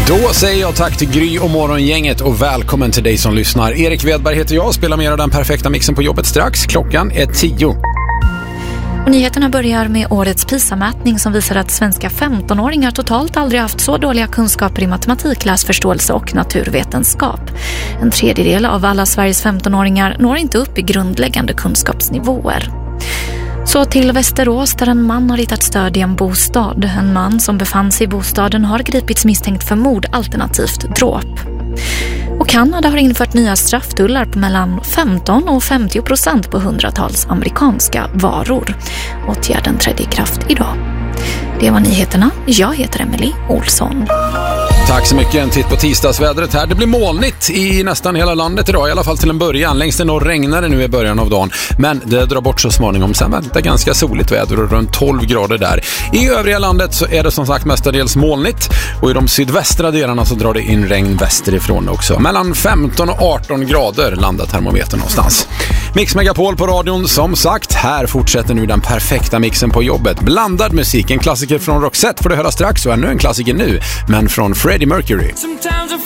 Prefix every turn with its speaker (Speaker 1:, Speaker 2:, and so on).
Speaker 1: Då säger jag tack till Gry och Morgongänget och välkommen till dig som lyssnar. Erik Wedberg heter jag, spelar med den perfekta mixen på jobbet strax. Klockan är 10.
Speaker 2: Och nyheterna börjar med årets PISA-mätning som visar att svenska 15-åringar totalt aldrig haft så dåliga kunskaper i matematik, läsförståelse och naturvetenskap. En tredjedel av alla Sveriges 15-åringar når inte upp i grundläggande kunskapsnivåer. Så till Västerås där en man har hittat stöd i en bostad. En man som befann sig i bostaden har gripits misstänkt för mord alternativt dråp. Och Kanada har infört nya strafftullar på mellan 15 och 50% på hundratals amerikanska varor. Åtgärden trädde i kraft idag. Det var nyheterna. Jag heter Emily Olsson.
Speaker 1: Tack så mycket. En titt på tisdagsvädret här. Det blir molnigt i nästan hela landet idag, i alla fall till en början. Längst i norr regnar det nu i början av dagen, men det drar bort så småningom. Sen väntar ganska soligt väder och runt 12 grader där. I övriga landet så är det som sagt mestadels molnigt och i de sydvästra delarna så drar det in regn västerifrån också. Mellan 15 och 18 grader landar termometern någonstans. Mix Megapol på radion, som sagt. Här fortsätter nu den perfekta mixen på jobbet. Blandad musik, en klassiker från Roxette får du höra strax och ännu en klassiker nu, men från Freddie Mercury.